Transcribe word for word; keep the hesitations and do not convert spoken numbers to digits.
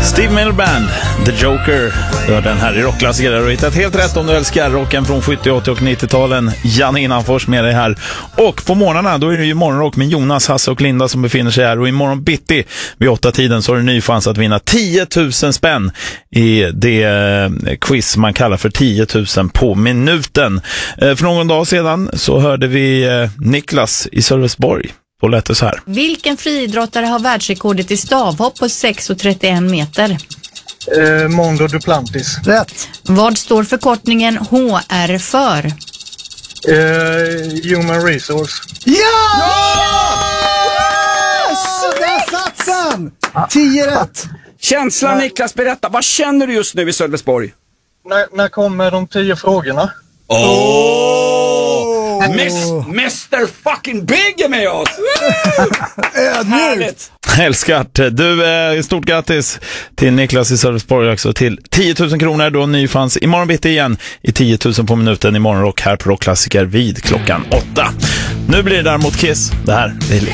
Steve Miller Band, The Joker. Du har den här i rockklassiker och hittat helt rätt om du älskar rocken från sjuttio, åttio och nittio-talen. Janne Innanfors med dig här. Och på morgnarna, då är det ju morgonrock med Jonas, Hasse och Linda som befinner sig här. Och imorgon bitti vid åtta tiden så har du ny chans att vinna tio tusen spänn i det quiz man kallar för tio tusen på minuten. För någon dag sedan så hörde vi Niklas i Sölvesborg. Och lät det så här. Vilken friidrottare har världsrekordet i stavhopp på sex komma trettioen meter? Eh, Mondo Duplantis. Rätt. Vad står förkortningen H R för? Eh, human Resource. Ja! Yes! Där satt den! Tio rätt. Känslan, Niklas, berätta. Vad känner du just nu i Sölvesborg? När, när kommer de tio frågorna? Åh! Miss, mister fucking Big är med oss! Härligt! Älskat. Du, eh, stort grattis till Niklas i Sölvesborg också till tio tusen kronor. Då ny chans imorgon bitti igen i tio tusen på minuten i morgonrock här på Rockklassiker vid klockan åtta. Nu blir det däremot Kiss. Det här är